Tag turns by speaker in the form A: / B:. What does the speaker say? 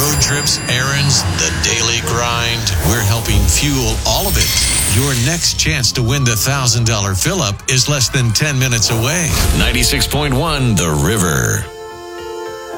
A: Road trips, errands, the daily grind. We're helping fuel all of it. Your next chance to win the $1,000 fill-up is less than 10 minutes away. 96.1 The River.